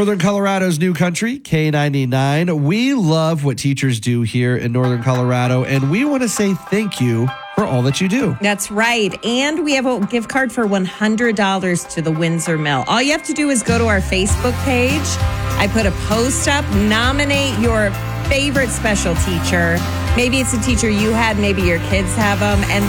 Northern Colorado's new country, K99. We love what teachers do here in Northern Colorado, and we want to say thank you for all that you do. That's right. And we have a gift card for $100 to the Windsor Mill. All you have to do is go to our Facebook page. I put a post up, nominate your favorite special teacher. Maybe it's a teacher you had, maybe your kids have them, and